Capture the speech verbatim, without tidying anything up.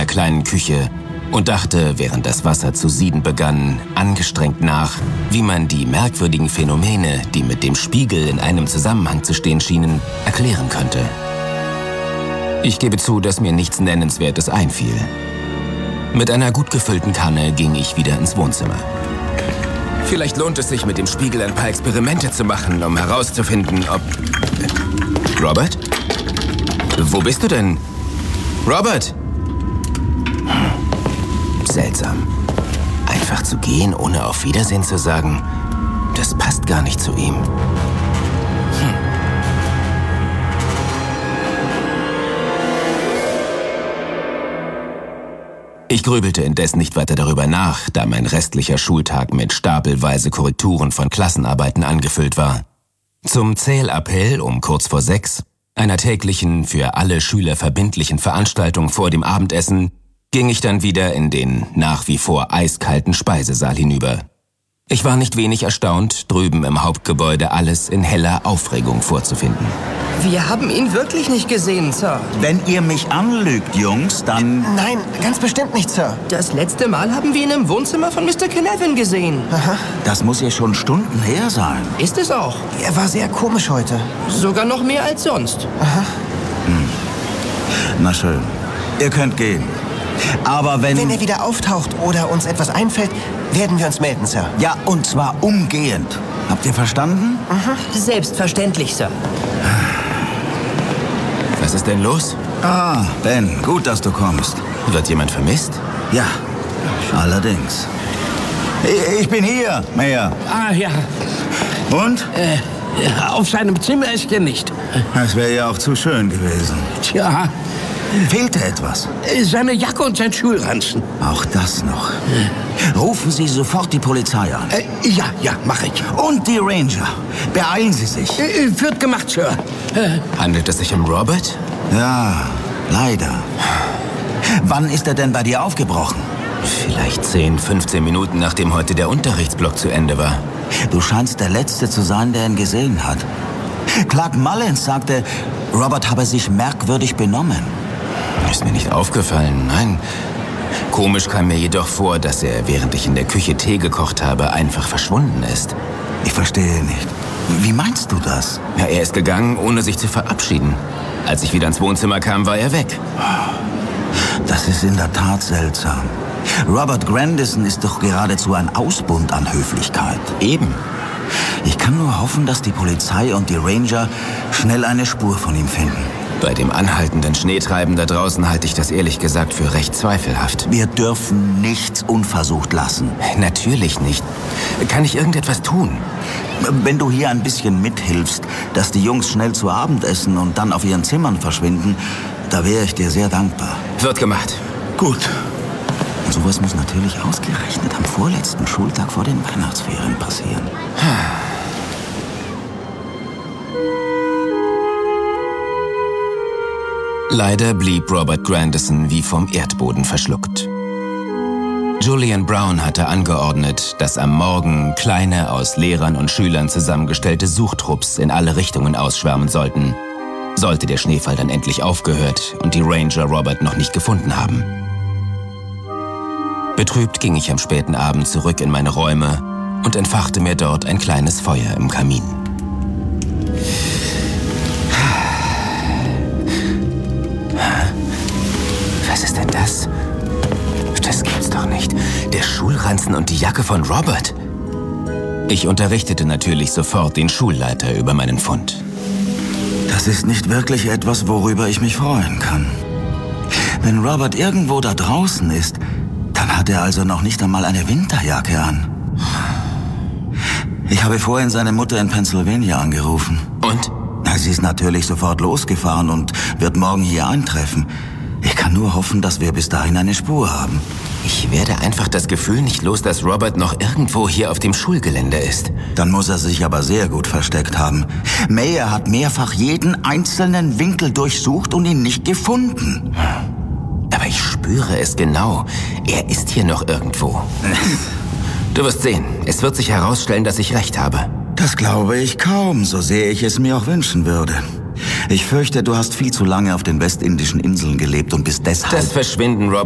kleinen Küche und dachte, während das Wasser zu sieden begann, angestrengt nach, wie man die merkwürdigen Phänomene, die mit dem Spiegel in einem Zusammenhang zu stehen schienen, erklären könnte. Ich gebe zu, dass mir nichts Nennenswertes einfiel. Mit einer gut gefüllten Kanne ging ich wieder ins Wohnzimmer. Vielleicht lohnt es sich, mit dem Spiegel ein paar Experimente zu machen, um herauszufinden, ob... Robert? Wo bist du denn? Robert! Seltsam. Einfach zu gehen, ohne auf Wiedersehen zu sagen, das passt gar nicht zu ihm. Hm. Ich grübelte indes nicht weiter darüber nach, da mein restlicher Schultag mit stapelweise Korrekturen von Klassenarbeiten angefüllt war. Zum Zählappell um kurz vor sechs, einer täglichen, für alle Schüler verbindlichen Veranstaltung vor dem Abendessen, ging ich dann wieder in den nach wie vor eiskalten Speisesaal hinüber. Ich war nicht wenig erstaunt, drüben im Hauptgebäude alles in heller Aufregung vorzufinden. Wir haben ihn wirklich nicht gesehen, Sir. Wenn ihr mich anlügt, Jungs, dann... Nein, ganz bestimmt nicht, Sir. Das letzte Mal haben wir ihn im Wohnzimmer von Mister Canavan gesehen. Aha. Das muss ja schon Stunden her sein. Ist es auch. Er war sehr komisch heute. Sogar noch mehr als sonst. Aha. Hm. Na schön. Ihr könnt gehen. Aber wenn... Wenn er wieder auftaucht oder uns etwas einfällt, werden wir uns melden, Sir. Ja, und zwar umgehend. Habt ihr verstanden? Mhm. Selbstverständlich, Sir. Was ist denn los? Ah, Ben, gut, dass du kommst. Wird jemand vermisst? Ja, allerdings. Ich, ich bin hier, Mayor. Ah, ja. Und? Äh, auf seinem Zimmer ist er nicht. Das wäre ja auch zu schön gewesen. Tja. Fehlte etwas? Seine Jacke und sein Schulranzen. Auch das noch. Rufen Sie sofort die Polizei an. Äh, ja, ja, mach ich. Und die Ranger. Beeilen Sie sich. Äh, wird gemacht, Sir. Äh. Handelt es sich um Robert? Ja, leider. Wann ist er denn bei dir aufgebrochen? Vielleicht zehn, fünfzehn Minuten, nachdem heute der Unterrichtsblock zu Ende war. Du scheinst der Letzte zu sein, der ihn gesehen hat. Clark Mullins sagte, Robert habe sich merkwürdig benommen. Ist mir nicht aufgefallen, nein. Komisch kam mir jedoch vor, dass er, während ich in der Küche Tee gekocht habe, einfach verschwunden ist. Ich verstehe nicht. Wie meinst du das? Ja, er ist gegangen, ohne sich zu verabschieden. Als ich wieder ins Wohnzimmer kam, war er weg. Das ist in der Tat seltsam. Robert Grandison ist doch geradezu ein Ausbund an Höflichkeit. Eben. Ich kann nur hoffen, dass die Polizei und die Ranger schnell eine Spur von ihm finden. Bei dem anhaltenden Schneetreiben da draußen halte ich das ehrlich gesagt für recht zweifelhaft. Wir dürfen nichts unversucht lassen. Natürlich nicht. Kann ich irgendetwas tun? Wenn du hier ein bisschen mithilfst, dass die Jungs schnell zu Abend essen und dann auf ihren Zimmern verschwinden, da wäre ich dir sehr dankbar. Wird gemacht. Gut. Und sowas muss natürlich ausgerechnet am vorletzten Schultag vor den Weihnachtsferien passieren. Leider blieb Robert Grandison wie vom Erdboden verschluckt. Julian Brown hatte angeordnet, dass am Morgen kleine, aus Lehrern und Schülern zusammengestellte Suchtrupps in alle Richtungen ausschwärmen sollten, sollte der Schneefall dann endlich aufgehört und die Ranger Robert noch nicht gefunden haben. Betrübt ging ich am späten Abend zurück in meine Räume und entfachte mir dort ein kleines Feuer im Kamin. Was ist denn das? Das gibt's doch nicht. Der Schulranzen und die Jacke von Robert. Ich unterrichtete natürlich sofort den Schulleiter über meinen Fund. Das ist nicht wirklich etwas, worüber ich mich freuen kann. Wenn Robert irgendwo da draußen ist, dann hat er also noch nicht einmal eine Winterjacke an. Ich habe vorhin seine Mutter in Pennsylvania angerufen. Und? Sie ist natürlich sofort losgefahren und wird morgen hier eintreffen. Ich kann nur hoffen, dass wir bis dahin eine Spur haben. Ich werde einfach das Gefühl nicht los, dass Robert noch irgendwo hier auf dem Schulgelände ist. Dann muss er sich aber sehr gut versteckt haben. Mayer hat mehrfach jeden einzelnen Winkel durchsucht und ihn nicht gefunden. Aber ich spüre es genau. Er ist hier noch irgendwo. Du wirst sehen. Es wird sich herausstellen, dass ich recht habe. Das glaube ich kaum, so sehr ich es mir auch wünschen würde. Ich fürchte, du hast viel zu lange auf den westindischen Inseln gelebt und bist deshalb... Das Verschwinden Robert